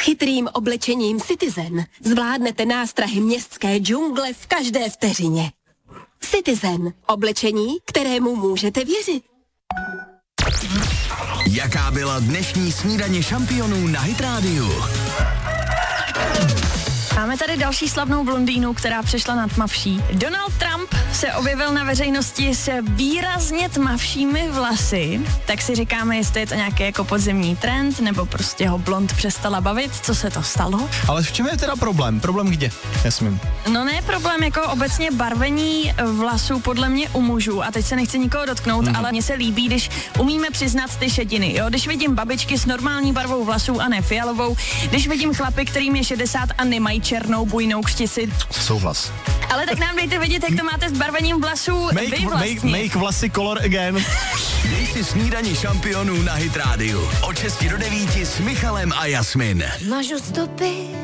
chytrým oblečením Citizen zvládnete nástrahy městské džungle v každé vteřině. Citizen. Oblečení, kterému můžete věřit. Jaká byla dnešní snídaně šampionů na Hit Radio? Máme tady další slavnou blondýnu, která přešla na tmavší. Donald Trump se objevil na veřejnosti s výrazně tmavšími vlasy, tak si říkáme, jestli je to nějaký jako podzimní trend, nebo prostě ho blond přestala bavit, co se to stalo. Ale v čem je teda problém? Problém kde, Jasmin? No ne, problém jako obecně barvení vlasů podle mě u mužů, a teď se nechci nikoho dotknout, ale mně se líbí, když umíme přiznat ty šediny, jo? Když vidím babičky s normální barvou vlasů a ne fialovou, když vidím chlapy, kterým je 60 a nemají černou bujnou kštici. Souhlas. Ale tak nám dejte vědět, jak to máte s barvením vlasů vy vlastně. Make vlasy color again. Dej si snídaně šampionů na Hit Radio. Od 6 do 9 s Michalem a Jasmin. Mažu stopy